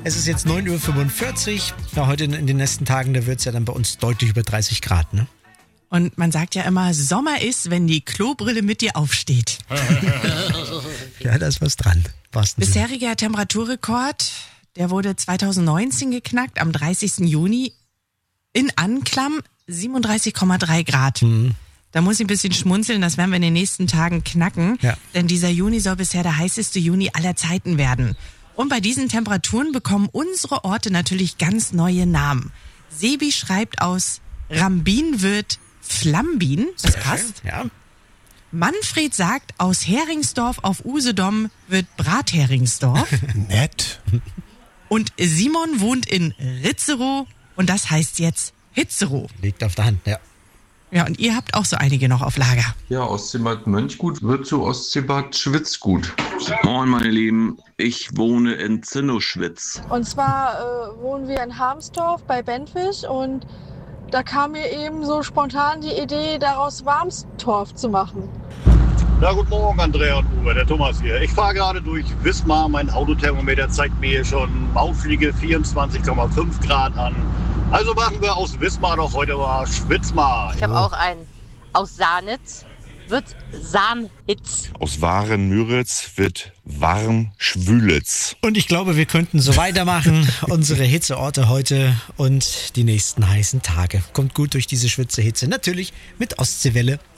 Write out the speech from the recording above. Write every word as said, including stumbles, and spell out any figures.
Es ist jetzt neun Uhr fünfundvierzig. Ja, heute in, in den nächsten Tagen, da wird es ja dann bei uns deutlich über dreißig Grad, ne? Und man sagt ja immer, Sommer ist, wenn die Klobrille mit dir aufsteht. Ja, da ist was dran. Bisheriger Temperaturrekord, der wurde zweitausendneunzehn geknackt, am dreißigsten Juni in Anklam siebenunddreißig Komma drei Grad. Mhm. Da muss ich ein bisschen schmunzeln, das werden wir in den nächsten Tagen knacken. Ja. Denn dieser Juni soll bisher der heißeste Juni aller Zeiten werden. Und bei diesen Temperaturen bekommen unsere Orte natürlich ganz neue Namen. Sebi schreibt aus Rambin wird Flambin, das passt. Ja. Manfred sagt, aus Heringsdorf auf Usedom wird Bratheringsdorf. Nett. Und Simon wohnt in Ritzerow und das heißt jetzt Hitzerow. Liegt auf der Hand, ja. Ja, und ihr habt auch so einige noch auf Lager. Ja, Ostseebad Mönchgut wird zu Ostseebad Schwitzgut. Moin meine Lieben, ich wohne in Zinnoschwitz. Und zwar äh, wohnen wir in Harmsdorf bei Benfisch und da kam mir eben so spontan die Idee, daraus Warmstorf zu machen. Na, guten Morgen, Andrea und Uwe, der Thomas hier. Ich fahre gerade durch Wismar. Mein Autothermometer zeigt mir hier schon mauschlige vierundzwanzig Komma fünf Grad an. Also machen wir aus Wismar doch heute mal Schwitzmar. Ich habe auch einen aus Sahnitz, wird Sahnitz. Aus Waren-Müritz wird Warm-Schwülitz. Und ich glaube, wir könnten so weitermachen. Unsere Hitzeorte heute und die nächsten heißen Tage. Kommt gut durch diese Schwitzehitze. Natürlich mit Ostseewelle.